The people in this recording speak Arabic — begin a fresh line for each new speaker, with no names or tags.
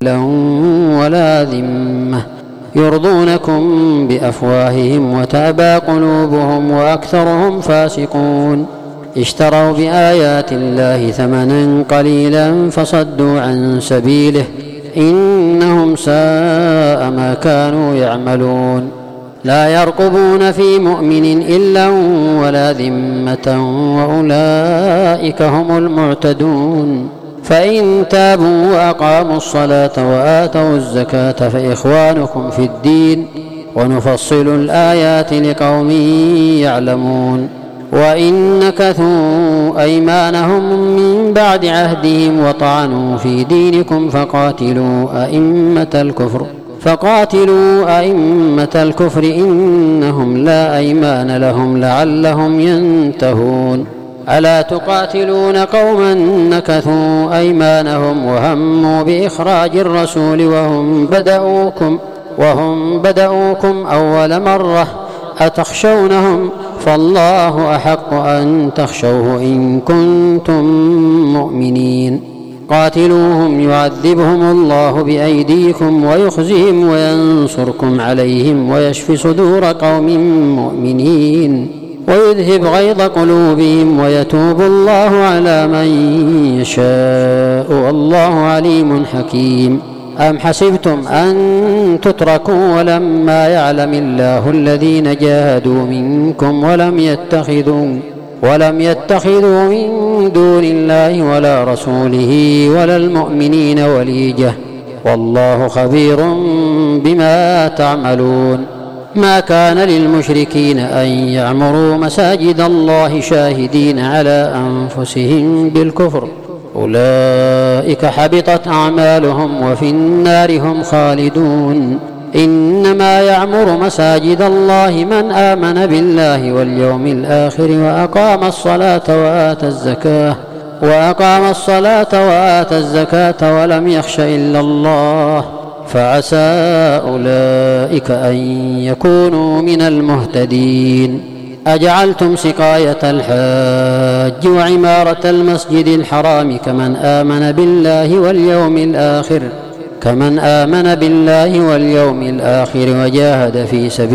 ولا ذمة يرضونكم بأفواههم وتأبى قلوبهم وأكثرهم فاسقون اشتروا بآيات الله ثمنا قليلا فصدوا عن سبيله إنهم ساء ما كانوا يعملون لا يرقبون في مؤمن إلا ولا ذمة وأولئك هم المعتدون فإن تابوا وأقاموا الصلاة وآتوا الزكاة فإخوانكم في الدين ونفصل الآيات لقوم يعلمون وإن نكثوا أيمانهم من بعد عهدهم وطعنوا في دينكم فقاتلوا أئمة الكفر إنهم لا أيمان لهم لعلهم ينتهون ألا تقاتلون قوما نكثوا أيمانهم وهموا بإخراج الرسول وهم بدؤوكم أول مرة أتخشونهم فالله أحق أن تخشوه إن كنتم مؤمنين قاتلوهم يعذبهم الله بأيديكم ويخزهم وينصركم عليهم ويشفي صدور قوم مؤمنين ويذهب غيظ قلوبهم ويتوب الله على من يشاء والله عليم حكيم أم حسبتم أن تتركوا ولما يعلم الله الذين جاهدوا منكم ولم يتخذوا من دون الله ولا رسوله ولا المؤمنين وليجة والله خبير بما تعملون ما كان للمشركين أن يعمروا مساجد الله شاهدين على أنفسهم بالكفر أولئك حبطت أعمالهم وفي النار هم خالدون إنما يعمر مساجد الله من آمن بالله واليوم الآخر وأقام الصلاة وآتى الزكاة ولم يخش إلا الله فعسى أولئك أن يكونوا من المهتدين أجعلتم سقاية الحاج وعمارة المسجد الحرام كمن آمن بالله واليوم الآخر وجاهد في سبيل